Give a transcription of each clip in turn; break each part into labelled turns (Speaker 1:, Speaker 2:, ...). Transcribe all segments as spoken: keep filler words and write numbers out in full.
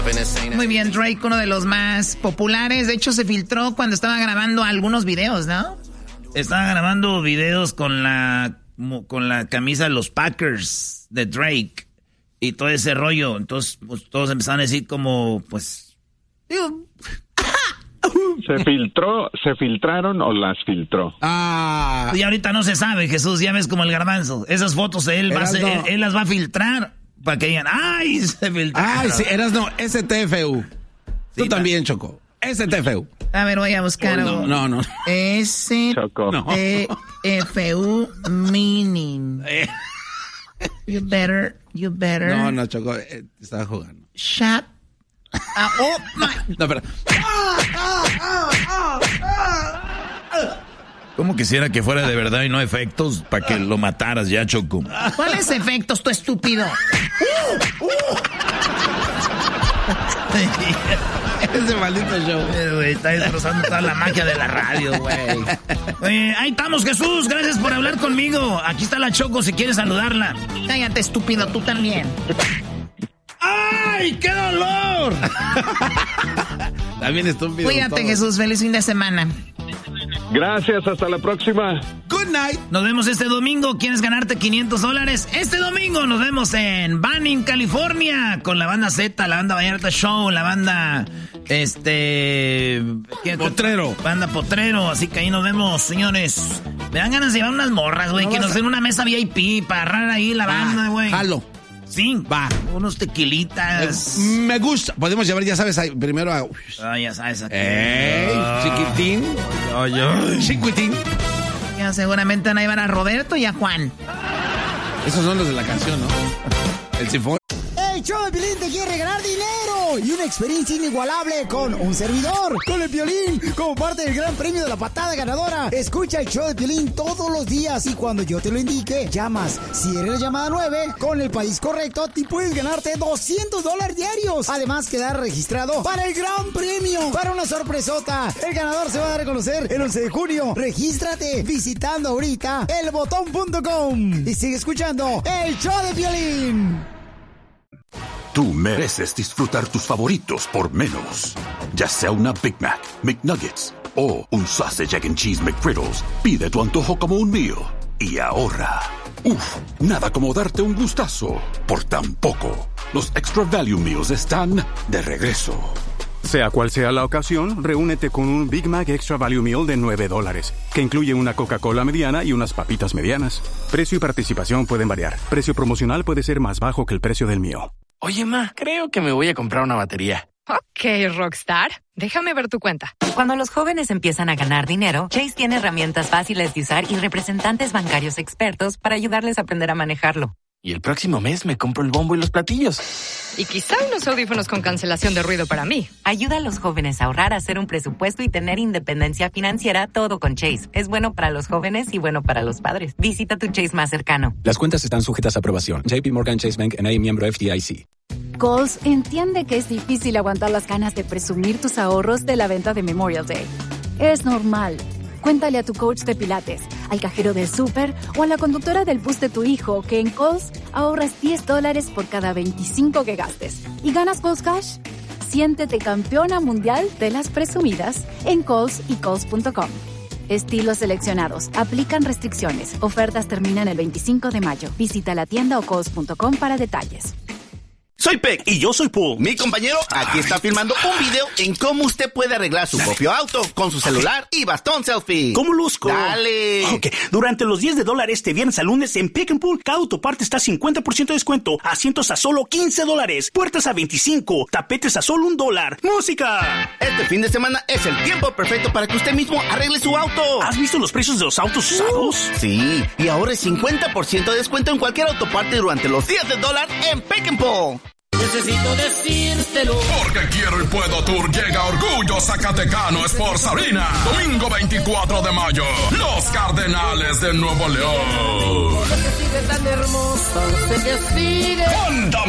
Speaker 1: Muy bien, Drake, uno de los más populares. De hecho, se filtró cuando estaba grabando algunos videos, ¿no?
Speaker 2: Estaba grabando videos con la, con la camisa de los Packers de Drake y todo ese rollo. Entonces, pues, todos empezaron a decir como, pues... Digo,
Speaker 3: ¿Se filtró, se filtraron o las filtró?
Speaker 2: Ah. Y ahorita no se sabe, Jesús, ya ves como el garbanzo. Esas fotos él, va a ser, él, él las va a filtrar para que digan, ¡ay, se filtraron!
Speaker 4: ¡Ay, sí, eras no, S T F U! Tú sí, también, Choco. S T F U.
Speaker 1: A ver, voy a buscar.
Speaker 4: Oh, no, no, no.
Speaker 1: S T F U meaning. You better, you better.
Speaker 4: No, no, Choco, eh, estaba jugando.
Speaker 1: Shut Uh, oh my.
Speaker 4: No, pero...
Speaker 2: ¿Cómo quisiera que fuera de verdad y no efectos para que lo mataras ya, Choco?
Speaker 1: ¿Cuáles efectos, tú estúpido?
Speaker 4: Ese maldito show.
Speaker 2: Eh, está destrozando toda la magia de la radio, güey. Eh, ahí estamos, Jesús. Gracias por hablar conmigo. Aquí está la Choco si quieres saludarla.
Speaker 1: Cállate, estúpido, tú también.
Speaker 2: ¡Ay, qué dolor!
Speaker 4: También estúpido.
Speaker 1: Cuídate, todo. Jesús. Feliz fin de semana.
Speaker 3: Gracias, hasta la próxima.
Speaker 2: Good night. Nos vemos este domingo. ¿Quieres ganarte quinientos dólares? Este domingo nos vemos en Banning, California, con la banda Z, la banda Vallarta Show, la banda, este...
Speaker 4: Potrero.
Speaker 2: Banda Potrero, así que ahí nos vemos, señores. Me dan ganas de llevar unas morras, güey, no que nos den una mesa V I P para agarrar ahí la banda, güey.
Speaker 4: Jalo.
Speaker 2: Sí, va. Unos tequilitas.
Speaker 4: Me gusta. Podemos llevar, ya sabes, ahí, primero a...
Speaker 2: Ah, ya sabes. Aquí.
Speaker 4: ¡Ey!
Speaker 2: Ah.
Speaker 4: Chiquitín.
Speaker 2: Ay, ay.
Speaker 4: Chiquitín.
Speaker 1: Ya seguramente van a llevar a Roberto y a Juan.
Speaker 4: Esos son los de la canción, ¿no? El sifón.
Speaker 5: El show de Piolín te quiere ganar dinero y una experiencia inigualable con un servidor, con el Piolín, como parte del gran premio de la patada ganadora. Escucha el show de Piolín todos los días y cuando yo te lo indique, llamas. Si eres la llamada nueve, con el país correcto, te puedes ganarte doscientos dólares diarios. Además, quedar registrado para el gran premio, para una sorpresota. El ganador se va a dar a conocer el once de junio. Regístrate visitando ahorita el botón punto com y sigue escuchando el show de Piolín.
Speaker 6: Tú mereces disfrutar tus favoritos por menos. Ya sea una Big Mac, McNuggets o un Sausage, Egg and Cheese McGriddles, pide tu antojo como un meal y ahorra. Uf, nada como darte un gustazo por tan poco. Los Extra Value Meals están de regreso.
Speaker 7: Sea cual sea la ocasión, reúnete con un Big Mac Extra Value Meal de nueve dólares, que incluye una Coca-Cola mediana y unas papitas medianas. Precio y participación pueden variar. Precio promocional puede ser más bajo que el precio del mío.
Speaker 8: Oye, ma, creo que me voy a comprar una batería.
Speaker 9: Ok, Rockstar. Déjame ver tu cuenta.
Speaker 10: Cuando los jóvenes empiezan a ganar dinero, Chase tiene herramientas fáciles de usar y representantes bancarios expertos para ayudarles a aprender a manejarlo.
Speaker 8: Y el próximo mes me compro el bombo y los platillos.
Speaker 9: Y quizá unos audífonos con cancelación de ruido para mí.
Speaker 10: Ayuda a los jóvenes a ahorrar, a hacer un presupuesto y tener independencia financiera, todo con Chase. Es bueno para los jóvenes y bueno para los padres. Visita tu Chase más cercano.
Speaker 11: Las cuentas están sujetas a aprobación. J P Morgan Chase Bank N A, miembro F D I C.
Speaker 12: Kohl's entiende que es difícil aguantar las ganas de presumir tus ahorros de la venta de Memorial Day. Es normal. Cuéntale a tu coach de pilates, al cajero del súper o a la conductora del bus de tu hijo que en Kohl's ahorras diez dólares por cada veinticinco que gastes. ¿Y ganas Kohl's Cash? Siéntete campeona mundial de las presumidas en Kohl's y Kohl's punto com. Estilos seleccionados. Aplican restricciones. Ofertas terminan el veinticinco de mayo. Visita la tienda o Kohl's punto com para detalles.
Speaker 13: Soy Peck y yo soy Pooh. Mi compañero aquí está filmando un video en cómo usted puede arreglar su propio auto con su celular y bastón selfie.
Speaker 14: ¿Cómo luzco?
Speaker 13: ¡Dale!
Speaker 14: Ok, durante los diez de dólares este viernes al lunes en Pick and Pull, cada autoparte está a cincuenta por ciento de descuento, asientos a solo quince dólares, puertas a veinticinco, tapetes a solo un dólar. ¡Música!
Speaker 13: Este fin de semana es el tiempo perfecto para que usted mismo arregle su auto.
Speaker 14: ¿Has visto los precios de los autos usados?
Speaker 13: Uh, sí, y ahora es cincuenta por ciento de descuento en cualquier autoparte durante los días de dólar en Pick and Pull.
Speaker 15: Necesito decírtelo.
Speaker 16: Porque quiero y puedo tour llega Orgullo Zacatecano Sports Arena. Domingo veinticuatro de mayo. Los Cardenales de Nuevo León.
Speaker 15: Se sigue tan hermosa, se te sigue.
Speaker 16: Wanda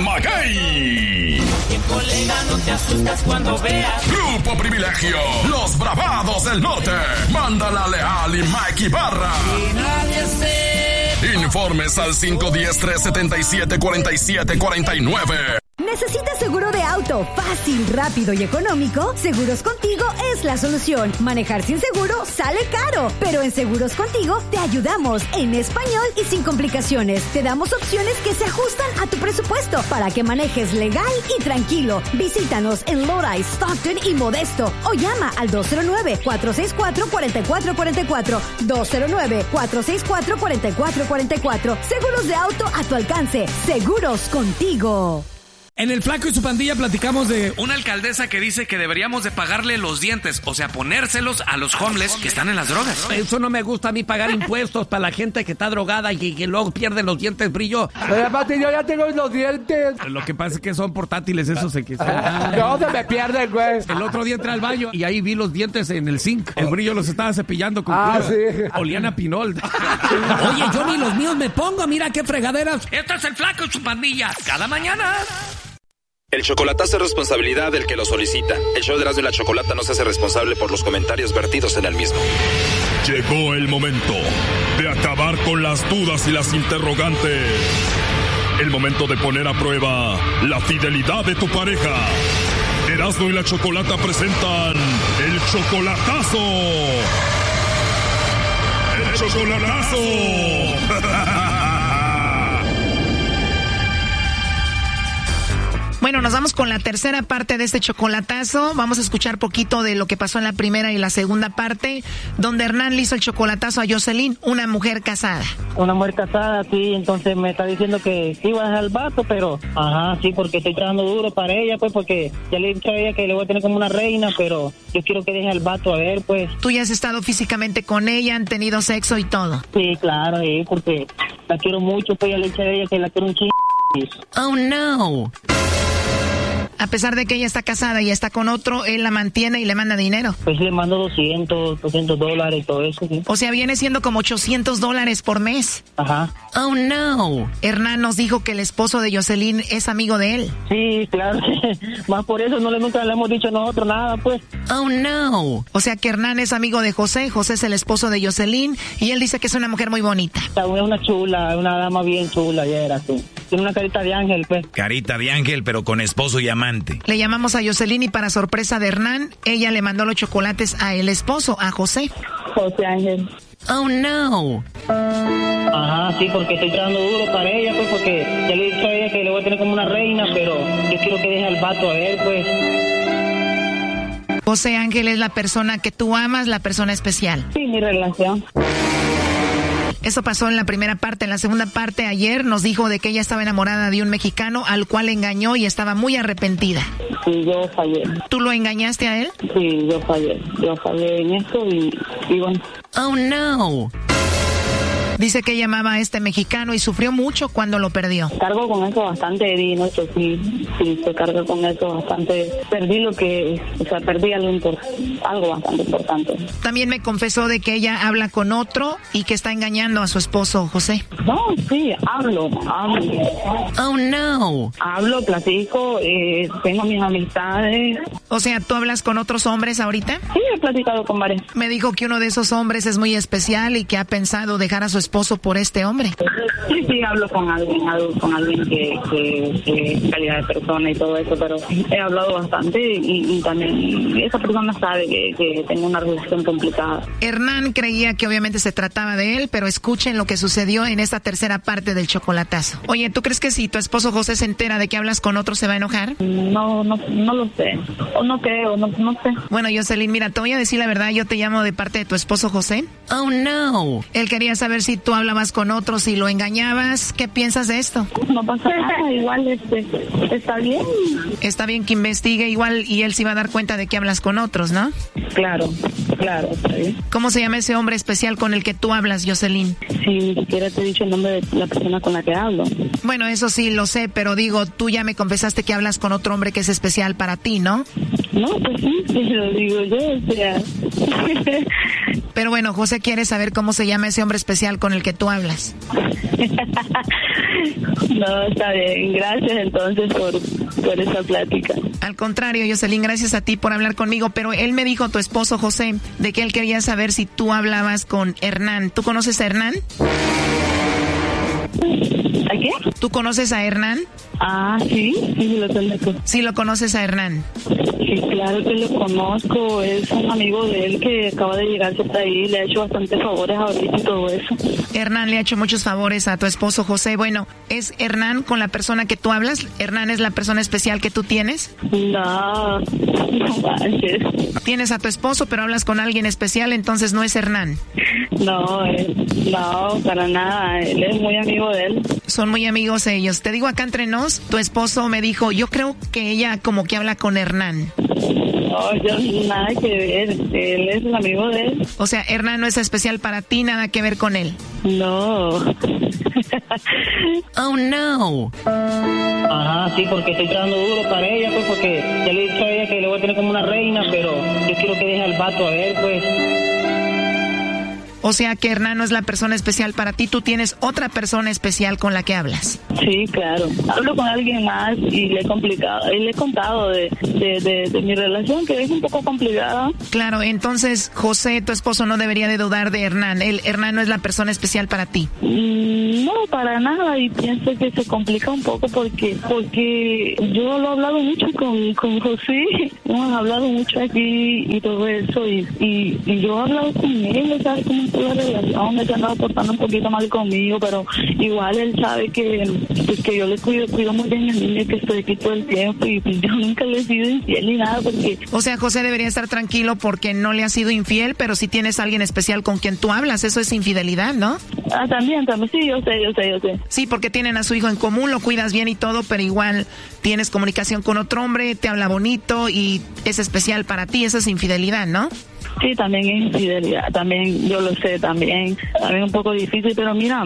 Speaker 16: Maguey.
Speaker 15: Y colega, no te asustas cuando veas.
Speaker 16: Grupo Privilegio. Los Bravados del Norte. Mándala Leal y Mike Ibarra.
Speaker 15: Y nadie se...
Speaker 16: Informes al cinco uno cero, tres siete siete, cuatro siete cuatro nueve.
Speaker 17: ¿Necesitas seguro de auto fácil, rápido y económico? Seguros Contigo es la solución. Manejar sin seguro sale caro, pero en Seguros Contigo te ayudamos en español y sin complicaciones. Te damos opciones que se ajustan a tu presupuesto para que manejes legal y tranquilo. Visítanos en Lodi, Stockton y Modesto o llama al dos cero nueve, cuatro seis cuatro, cuatro cuatro cuatro cuatro. dos cero nueve, cuatro seis cuatro, cuatro cuatro cuatro cuatro. Seguros de auto a tu alcance. Seguros Contigo.
Speaker 18: En el Flaco y su pandilla platicamos de
Speaker 19: una alcaldesa que dice que deberíamos de pagarle los dientes, o sea, ponérselos a los homeless que están en las drogas.
Speaker 4: Eso no me gusta a mí, pagar impuestos para la gente que está drogada y que, que luego pierde los dientes brillo.
Speaker 20: Pero Pati, yo ya tengo los dientes.
Speaker 4: Lo que pasa es que son portátiles, esos se quitan.
Speaker 20: No, se me pierden, güey.
Speaker 4: El otro día entré al baño y ahí vi los dientes en el zinc. El brillo los estaba cepillando con
Speaker 20: Ah,
Speaker 4: cuidado.
Speaker 20: sí.
Speaker 4: Olían a pinol.
Speaker 18: Oye, yo ni los míos me pongo, mira qué fregaderas.
Speaker 19: Este es el Flaco y su pandilla, cada mañana.
Speaker 11: El chocolatazo es responsabilidad del que lo solicita. El show de Erasmo y la Chocolata no se hace responsable por los comentarios vertidos en el mismo.
Speaker 16: Llegó el momento de acabar con las dudas y las interrogantes. El momento de poner a prueba la fidelidad de tu pareja. Erasmo y la Chocolata presentan el chocolatazo. ¡El chocolatazo!
Speaker 1: Bueno, nos vamos con la tercera parte de este chocolatazo. Vamos a escuchar poquito de lo que pasó en la primera y la segunda parte, donde Hernán le hizo el chocolatazo a Jocelyn, una mujer casada.
Speaker 21: Una mujer casada, sí, entonces me está diciendo que sí va a dejar al vato, pero, ajá, sí, porque estoy trabajando duro para ella, pues, porque ya le he dicho a ella que le voy a tener como una reina, pero yo quiero que deje al vato, a ver, pues.
Speaker 1: Tú ya has estado físicamente con ella, han tenido sexo y todo.
Speaker 21: Sí, claro, sí, porque la quiero mucho, pues ya le he dicho a ella que la quiero un chingo.
Speaker 1: Oh, no. A pesar de que ella está casada y está con otro, él la mantiene y le manda dinero.
Speaker 21: Pues le mando doscientos, doscientos dólares, todo eso, sí.
Speaker 1: O sea, viene siendo como ochocientos dólares por mes.
Speaker 21: Ajá.
Speaker 1: Oh, no. Hernán nos dijo que el esposo de Jocelyn es amigo de él.
Speaker 21: Sí, claro. Más por eso no le, nunca le hemos dicho nosotros nada, pues.
Speaker 1: Oh, no. O sea que Hernán es amigo de José, José es el esposo de Jocelyn y él dice que es una mujer muy bonita.
Speaker 21: Es una chula, una dama bien chula, ya era así. Tiene una carita de ángel, pues.
Speaker 22: Carita de ángel, pero con esposo y amante.
Speaker 1: Le llamamos a Jocelyn y para sorpresa de Hernán, ella le mandó los chocolates a el esposo, a José.
Speaker 21: José Ángel.
Speaker 1: Oh, no.
Speaker 21: Ajá, sí, porque estoy trabajando duro para ella, pues, porque ya le he dicho a ella que le voy a tener como una reina, pero yo quiero que deje al vato a ver, pues.
Speaker 1: José Ángel es la persona que tú amas, la persona especial.
Speaker 21: Sí, mi relación.
Speaker 1: Eso pasó en la primera parte. En la segunda parte, ayer nos dijo de que ella estaba enamorada de un mexicano al cual engañó y estaba muy arrepentida.
Speaker 21: Sí, yo fallé.
Speaker 1: ¿Tú lo engañaste a él?
Speaker 21: Sí, yo fallé. Yo fallé en esto y, y bueno.
Speaker 1: Oh, no. Dice que ella amaba a este mexicano y sufrió mucho cuando lo perdió.
Speaker 21: Cargo con eso bastante, Dino, eso sí, sí, se carga con eso bastante. Perdí lo que, o sea, perdí algo, impor- algo bastante importante.
Speaker 1: También me confesó de que ella habla con otro y que está engañando a su esposo, José.
Speaker 21: No, sí, hablo, hablo.
Speaker 1: Oh, no.
Speaker 21: Hablo, platico, eh, tengo mis amistades.
Speaker 1: O sea, ¿tú hablas con otros hombres ahorita?
Speaker 21: Sí, he platicado con varios.
Speaker 1: Me dijo que uno de esos hombres es muy especial y que ha pensado dejar a su esposo por este hombre.
Speaker 21: Sí, sí, hablo con alguien, hablo con alguien que, que, que es calidad de persona y todo eso, pero he hablado bastante y, y también esa persona sabe que, que tengo una relación complicada.
Speaker 1: Hernán creía que obviamente se trataba de él, pero escuchen lo que sucedió en esta tercera parte del chocolatazo. Oye, ¿tú crees que si tu esposo José se entera de que hablas con otro se va a enojar?
Speaker 21: No, no, no lo sé. O no creo, no, no sé.
Speaker 1: Bueno, Jocelyn, mira, te voy a decir la verdad, yo te llamo de parte de tu esposo José. Oh, no. Él quería saber si tú hablabas con otros y lo engañabas. ¿Qué piensas de esto?
Speaker 21: No pasa nada, igual este, está bien.
Speaker 1: Está bien que investigue igual y él se va a dar cuenta de que hablas con otros, ¿no?
Speaker 21: Claro, claro, está bien.
Speaker 1: ¿Cómo se llama ese hombre especial con el que tú hablas, Jocelyn?
Speaker 21: Sí, ni siquiera te he dicho el nombre de la persona con la que hablo.
Speaker 1: Bueno, eso sí lo sé, pero digo, tú ya me confesaste que hablas con otro hombre que es especial para ti, ¿no?
Speaker 21: No, pues sí, sí lo digo yo, o sea...
Speaker 1: Pero bueno, José quiere saber cómo se llama ese hombre especial con el que tú hablas.
Speaker 21: No, está bien. Gracias entonces por, por esa plática.
Speaker 1: Al contrario, Jocelyn, gracias a ti por hablar conmigo. Pero él me dijo, tu esposo José, de que él quería saber si tú hablabas con Hernán. ¿Tú conoces a Hernán?
Speaker 21: ¿A qué?
Speaker 1: ¿Tú conoces a Hernán?
Speaker 21: Ah, sí, sí, lo conozco.
Speaker 1: ¿Sí lo conoces a Hernán?
Speaker 21: Sí, claro que lo conozco. Es un amigo de él que acaba de llegar por ahí. Le ha hecho bastantes favores ahorita y todo eso.
Speaker 1: Hernán le ha hecho muchos favores a tu esposo, José. Bueno, ¿es Hernán con la persona que tú hablas? ¿Hernán es la persona especial que tú tienes?
Speaker 21: No, no manches.
Speaker 1: Tienes a tu esposo, pero hablas con alguien especial, entonces no es Hernán.
Speaker 21: No, eh, no, para nada. Él es muy amigo de él.
Speaker 1: Son muy amigos ellos. Te digo acá entre nos, tu esposo me dijo, yo creo que ella como que habla con Hernán.
Speaker 21: No, yo nada que ver. Él es el amigo de él.
Speaker 1: O sea, Hernán no es especial para ti, nada que ver con él.
Speaker 21: No.
Speaker 1: Oh, no.
Speaker 2: Ajá, sí, porque estoy trabajando duro para ella, pues, porque ya le he dicho a ella que le voy a tener como una reina, pero yo quiero que deje al vato a ver, pues.
Speaker 1: O sea que Hernán no es la persona especial para ti, tú tienes otra persona especial con la que hablas.
Speaker 21: Sí, claro. Hablo con alguien más y le he complicado, y le he contado de, de, de, de mi relación, que es un poco complicada.
Speaker 1: Claro, entonces José, tu esposo, no debería de dudar de Hernán. El Hernán no es la persona especial para ti.
Speaker 21: Mm, no, para nada, y pienso que se complica un poco porque porque yo lo he hablado mucho con, con José, hemos hablado mucho aquí y todo eso, y, y, y yo he hablado con él, ¿sabes cómo? La relación, me se ha andado portando un poquito mal conmigo, pero igual él sabe que, pues, que yo le cuido, cuido muy bien al niño, que estoy aquí todo el tiempo y pues yo nunca le he sido infiel ni nada porque...
Speaker 1: O sea, José debería estar tranquilo porque no le ha sido infiel, pero si tienes a alguien especial con quien tú hablas, eso es infidelidad, ¿no?
Speaker 21: Ah, también, también, sí, yo sé, yo sé, yo sé.
Speaker 1: Sí, porque tienen a su hijo en común, lo cuidas bien y todo, pero igual tienes comunicación con otro hombre, te habla bonito y es especial para ti, eso es infidelidad, ¿no?
Speaker 21: Sí, también es infidelidad, también yo lo sé, también, también un poco difícil, pero mira,